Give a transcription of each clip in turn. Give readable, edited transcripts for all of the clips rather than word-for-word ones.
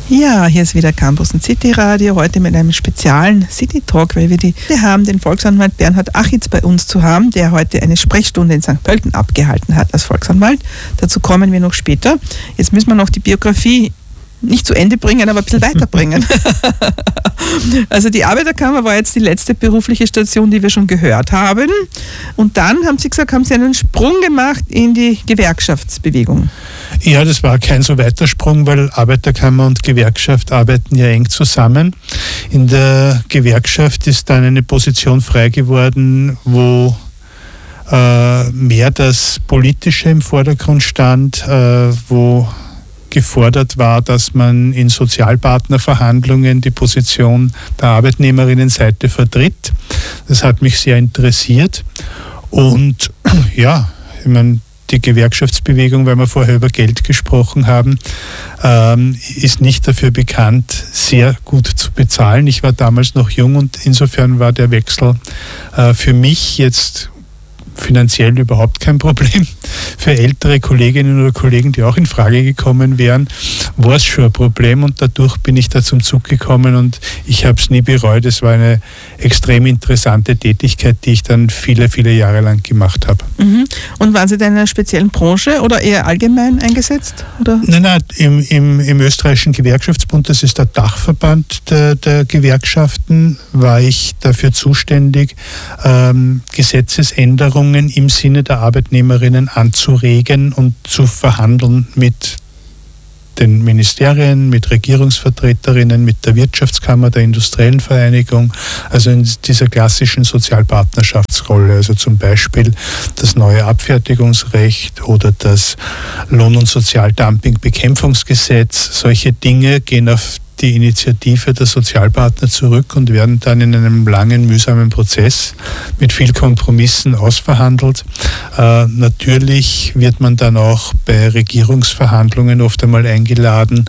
Ja, hier ist wieder Campus und City Radio, heute mit einem speziellen City Talk, weil wir haben den Volksanwalt Bernhard Achitz bei uns zu haben, der heute eine Sprechstunde in St. Pölten abgehalten hat als Volksanwalt. Dazu kommen wir noch später. Jetzt müssen wir noch die Biografie nicht zu Ende bringen, aber ein bisschen weiterbringen. Also die Arbeiterkammer war jetzt die letzte berufliche Station, die wir schon gehört haben. Und dann, haben Sie gesagt, haben Sie einen Sprung gemacht in die Gewerkschaftsbewegung. Ja, das war kein so weiter Sprung, weil Arbeiterkammer und Gewerkschaft arbeiten ja eng zusammen. In der Gewerkschaft ist dann eine Position frei geworden, wo mehr das Politische im Vordergrund stand, wo gefordert war, dass man in Sozialpartnerverhandlungen die Position der Arbeitnehmerinnenseite vertritt. Das hat mich sehr interessiert. Und ja, ich meine, die Gewerkschaftsbewegung, weil wir vorher über Geld gesprochen haben, ist nicht dafür bekannt, sehr gut zu bezahlen. Ich war damals noch jung und insofern war der Wechsel für mich jetzt finanziell überhaupt kein Problem. Für ältere Kolleginnen oder Kollegen, die auch in Frage gekommen wären, war es schon ein Problem und dadurch bin ich da zum Zug gekommen und ich habe es nie bereut. Es war eine extrem interessante Tätigkeit, die ich dann viele, viele Jahre lang gemacht habe. Mhm. Und waren Sie da in einer speziellen Branche oder eher allgemein eingesetzt? Oder? Nein, im österreichischen Gewerkschaftsbund, das ist der Dachverband der Gewerkschaften, war ich dafür zuständig, Gesetzesänderungen im Sinne der Arbeitnehmerinnen anzuregen und zu verhandeln mit den Ministerien, mit Regierungsvertreterinnen, mit der Wirtschaftskammer, der Industriellen Vereinigung, also in dieser klassischen Sozialpartnerschaftsrolle, also zum Beispiel das neue Abfertigungsrecht oder das Lohn- und Sozialdumping-Bekämpfungsgesetz. Solche Dinge gehen auf die Initiative der Sozialpartner zurück und werden dann in einem langen, mühsamen Prozess mit viel Kompromissen ausverhandelt. Natürlich wird man dann auch bei Regierungsverhandlungen oft einmal eingeladen,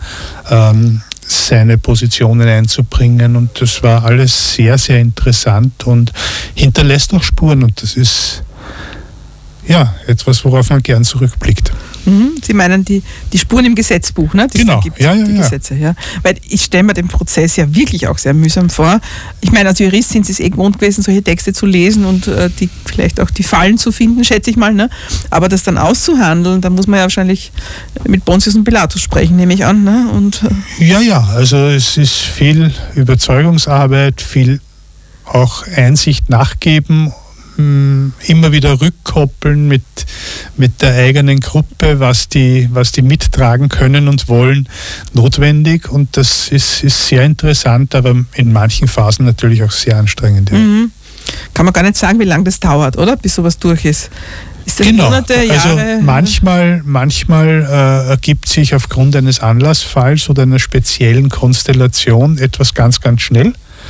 seine Positionen einzubringen und das war alles sehr, sehr interessant und hinterlässt auch Spuren und das ist ja etwas, worauf man gern zurückblickt. Sie meinen die Spuren im Gesetzbuch, ne? Die genau, es da gibt, die Gesetze, ja. Weil ich stelle mir den Prozess ja wirklich auch sehr mühsam vor. Ich meine, als Jurist sind Sie es gewohnt gewesen, solche Texte zu lesen und die vielleicht auch die Fallen zu finden, schätze ich mal. Ne? Aber das dann auszuhandeln, da muss man ja wahrscheinlich mit Pontius und Pilatus sprechen, nehme ich an. Ne? Und, ja, also es ist viel Überzeugungsarbeit, viel auch Einsicht nachgeben, immer wieder rückkoppeln mit der eigenen Gruppe, was die mittragen können und wollen, notwendig. Und das ist sehr interessant, aber in manchen Phasen natürlich auch sehr anstrengend. Ja. Mhm. Kann man gar nicht sagen, wie lange das dauert, oder? Bis sowas durch ist. Ist das genau. Monate, Jahre? Also manchmal ergibt sich aufgrund eines Anlassfalls oder einer speziellen Konstellation etwas ganz, ganz schnell.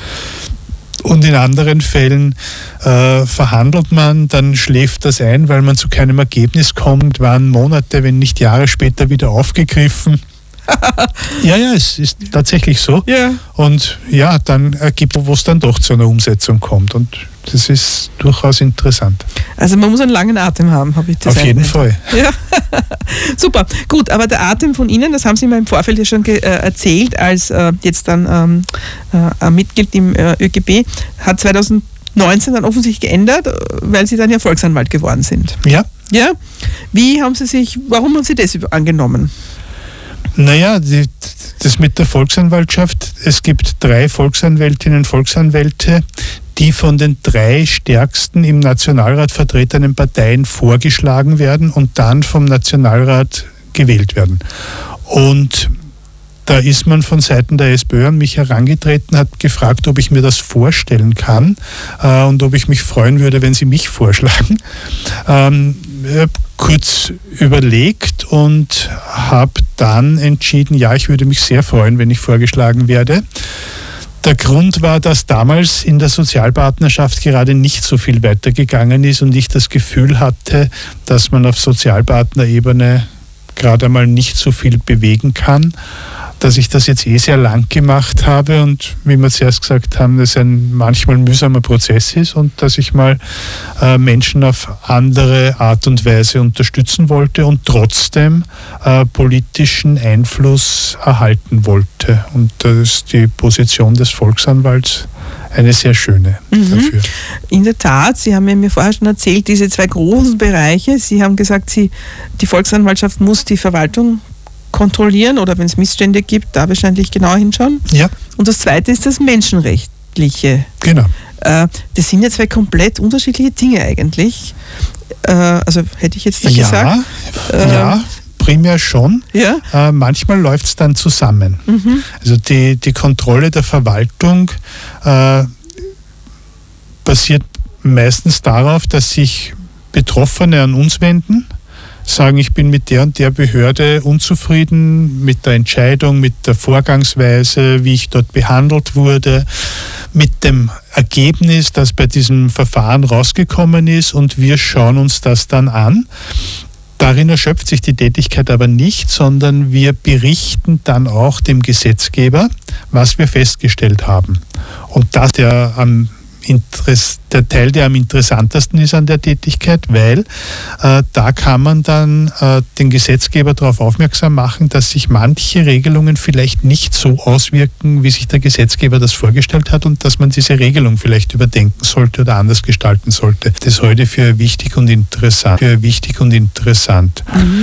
Und in anderen Fällen verhandelt man, dann schläft das ein, weil man zu keinem Ergebnis kommt, waren Monate, wenn nicht Jahre später wieder aufgegriffen. Ja, es ist tatsächlich so. Ja. Und ja, dann ergibt, wo es dann doch zu einer Umsetzung kommt. Und das ist durchaus interessant. Also man muss einen langen Atem haben, habe ich das Auf jeden Fall. Ja. Super, gut, aber der Atem von Ihnen, das haben Sie mir im Vorfeld ja schon erzählt, als jetzt dann Mitglied im ÖGB, hat 2019 dann offensichtlich geändert, weil Sie dann ja Volksanwalt geworden sind. Ja. Ja? Warum haben Sie das angenommen? Naja, das mit der Volksanwaltschaft, es gibt 3 Volksanwältinnen und Volksanwälte, die von den 3 stärksten im Nationalrat vertretenen Parteien vorgeschlagen werden und dann vom Nationalrat gewählt werden. Und da ist man von Seiten der SPÖ an mich herangetreten, hat gefragt, ob ich mir das vorstellen kann und ob ich mich freuen würde, wenn sie mich vorschlagen. Ich habe kurz überlegt und habe dann entschieden, ja, ich würde mich sehr freuen, wenn ich vorgeschlagen werde. Der Grund war, dass damals in der Sozialpartnerschaft gerade nicht so viel weitergegangen ist und ich das Gefühl hatte, dass man auf Sozialpartnerebene gerade einmal nicht so viel bewegen kann. dass ich das jetzt sehr lang gemacht habe und wie wir zuerst gesagt haben, dass ein manchmal mühsamer Prozess ist und dass ich mal Menschen auf andere Art und Weise unterstützen wollte und trotzdem politischen Einfluss erhalten wollte. Und das ist die Position des Volksanwalts eine sehr schöne dafür. In der Tat, Sie haben mir vorher schon erzählt, diese zwei großen Bereiche. Sie haben gesagt, die Volksanwaltschaft muss die Verwaltung kontrollieren oder wenn es Missstände gibt, da wahrscheinlich genau hinschauen. Ja. Und das Zweite ist das Menschenrechtliche. Genau. Das sind ja zwei komplett unterschiedliche Dinge eigentlich. Also hätte ich jetzt da gesagt. Ja. Primär schon. Ja. Manchmal läuft es dann zusammen. Also die Kontrolle der Verwaltung basiert meistens darauf, dass sich Betroffene an uns wenden, sagen, ich bin mit der und der Behörde unzufrieden mit der Entscheidung, mit der Vorgangsweise, wie ich dort behandelt wurde, mit dem Ergebnis, das bei diesem Verfahren rausgekommen ist und wir schauen uns das dann an. Darin erschöpft sich die Tätigkeit aber nicht, sondern wir berichten dann auch dem Gesetzgeber, was wir festgestellt haben. Und das der Teil, der am interessantesten ist an der Tätigkeit, weil da kann man dann den Gesetzgeber darauf aufmerksam machen, dass sich manche Regelungen vielleicht nicht so auswirken, wie sich der Gesetzgeber das vorgestellt hat und dass man diese Regelung vielleicht überdenken sollte oder anders gestalten sollte. Das ist heute für wichtig und interessant.